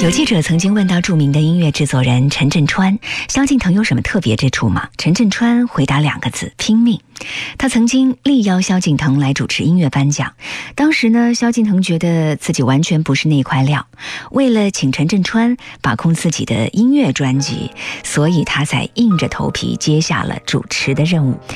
有记者曾经问到著名的音乐制作人陈振川，萧敬腾有什么特别之处吗？陈振川回答2个字：拼命。他曾经力邀萧敬腾来主持音乐颁奖，当时呢，萧敬腾觉得自己完全不是那块料，为了请陈振川把控自己的音乐专辑，所以他才硬着头皮接下了主持的任务。